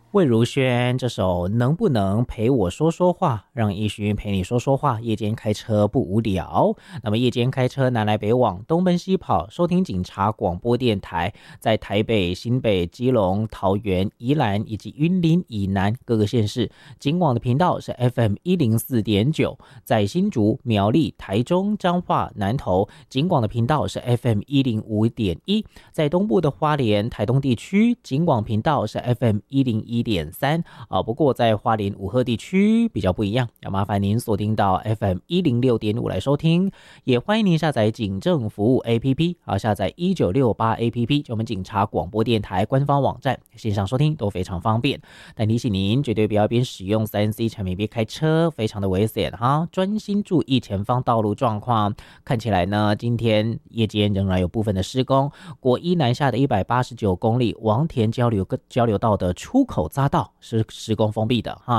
魏如萱这首能不能陪我说说话，让奕迅陪你说说话，夜间开车不无聊。那么夜间开车南来北往，东奔西跑，收听警察广播电台，在台北、新北、基隆、桃园、宜兰以及云林以南各个县市，警广的频道是 FM104.9，在新竹、苗栗、台中、彰化、南投，警广的频道是 FM105.1，在东部的花莲、台东地区，警广频道是 FM101.3。不过在花莲五鹤地区比较不一样，要麻烦您锁定到 FM106.5 来收听，也欢迎您下载警政服务 APP， 下载1968 APP， 就我们警察广播电台官方网站，线上收听都非常方便。但提醒您绝对不要边使用 3C 产品边开车，非常的危险哈，专心注意前方道路状况。看起来呢，今天夜间仍然有部分的施工，国一南下的189公里王田交流道的出口匝道是施工封闭的哈。